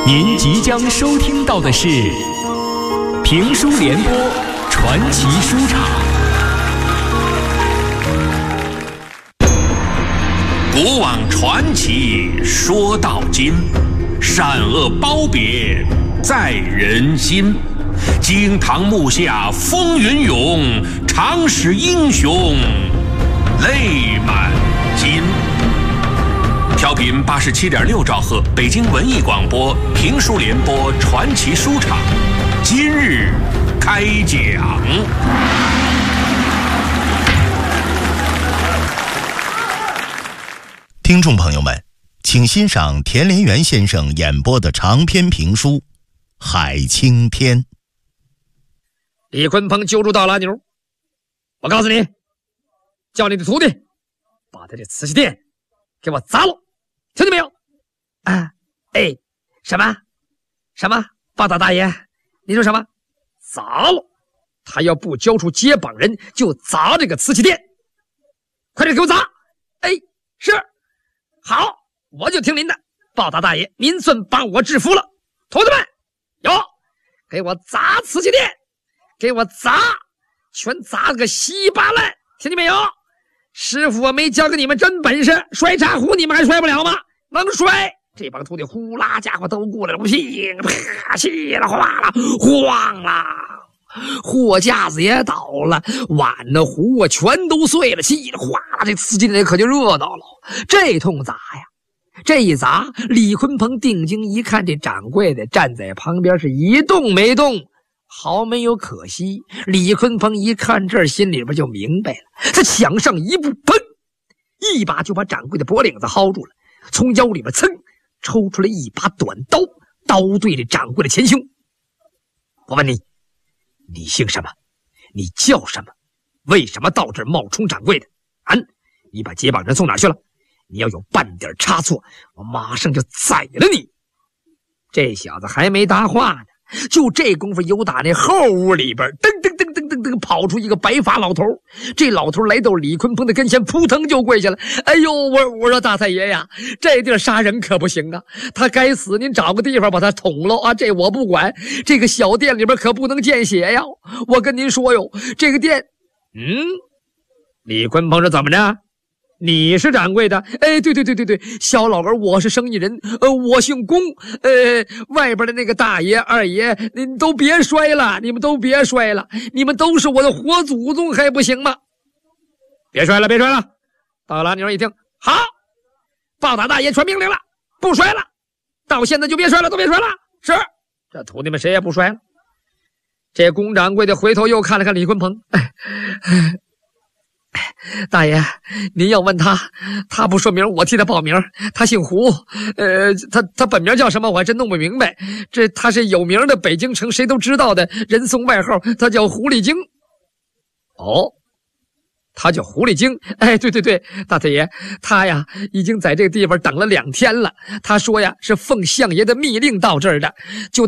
您即将收听到的是评书联播传奇书场。 古往传奇说到今，善恶褒贬在人心。惊堂木下风云涌，常使英雄泪满襟。调频87.6兆赫，北京文艺广播评书联播传奇书场，今日开讲。 听众朋友们，请欣赏田连元先生演播的长篇评书《海青天》。 李鲲鹏揪住大拉牛，我告诉你，叫你的徒弟把他这瓷器店给我砸了，听见没有？什么？报道大爷，你说什么？砸了！他要不交出接榜人，就砸这个瓷器店。快点给我砸！是，好，我就听您的。报答大爷，您算把我制服了。徒弟们，给我砸瓷器店，给我砸，全砸个稀巴烂，听见没有？师傅没教给你们真本事，摔茶壶你们还摔不了吗？能摔！这帮徒弟呼啦家伙都过来了，噼啪稀啦哗啦晃啦，货架子也倒了，碗的壶啊全都碎了，稀啦哗啦，这瓷器店可就热闹了。这通砸呀，这一砸，李鲲鹏定睛一看，这掌柜的站在旁边是一动没动，毫没有可惜。李鲲鹏一看这儿，心里边就明白了，他抢上一步，砰，一把就把掌柜的脖领子薅住了，从腰里边噌抽出来一把短刀，刀对着掌柜的前胸。我问你，你姓什么？你叫什么？为什么到这儿冒充掌柜的？你把接榜人送哪去了？你要有半点差错，我马上就宰了你！这小子还没答话呢，就这功夫，由打那后屋里边噔噔噔噔噔噔跑出一个白发老头。这老头来到李鲲鹏的跟前，扑腾就跪下了。我说大太爷呀，这地儿杀人可不行啊，他该死，您找个地方把他捅了啊！这我不管，这个小店里边可不能见血呀！我跟您说哟，这个店……李鲲鹏说怎么着？你是掌柜的？对，小老儿我是生意人，我姓龚，外边的那个大爷二爷，你们都别摔了，你们都是我的活祖宗，还不行吗？别摔了！大拉牛一听，好，报答大爷传命令了，不摔了，到现在就别摔了，都别摔了。是，这徒弟们谁也不摔了。这龚掌柜的回头又看了看李鲲鹏，大爷，您要问他不说名，我替他报名。他姓胡，他本名叫什么我还真弄不明白。他是有名的北京城谁都知道的人送外号，他叫狐狸精。他叫狐狸精。对，大太爷，他呀已经在这个地方等了2天了。他说呀是奉相爷的密令到这儿的，就